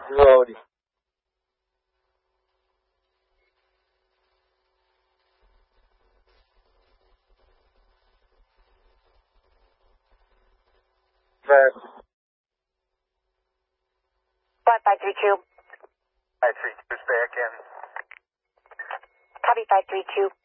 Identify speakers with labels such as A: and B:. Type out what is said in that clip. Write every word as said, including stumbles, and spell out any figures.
A: Slowly. Fast.
B: Five five three two.
C: Five three two is back in.
B: Copy five three two.